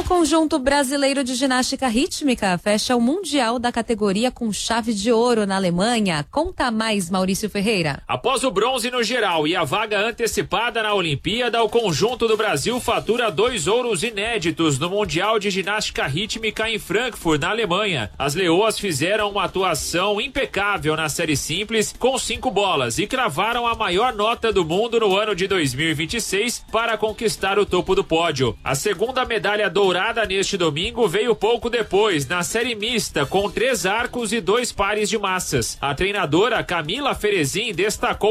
conjunto brasileiro de ginástica rítmica fecha o Mundial da categoria com chave de ouro na Alemanha. Conta mais, Maurício Ferreira. Após o bronze no geral e a vaga antecipada na Olimpíada, o conjunto do Brasil fatura 2 ouros inéditos no Mundial de Ginástica Rítmica em Frankfurt, na Alemanha. As leoas fizeram uma atuação impecável na série simples com 5 bolas e cravaram a maior nota do mundo no ano de 2026 para conquistar o topo do pódio. A segunda medalha dourada neste domingo veio pouco depois, na série mista, com 3 arcos e 2 pares de massas. A treinadora Camila Ferezin destacou